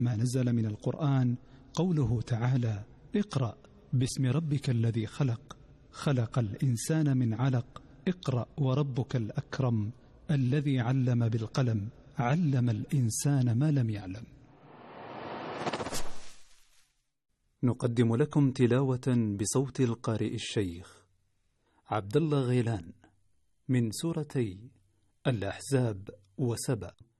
ما نزل من القرآن قوله تعالى: اقرأ باسم ربك الذي خلق، خلق الإنسان من علق، اقرأ وربك الأكرم الذي علم بالقلم، علم الإنسان ما لم يعلم. نقدم لكم تلاوة بصوت القارئ الشيخ عبد الله غيلان من سورتي الأحزاب وسبأ.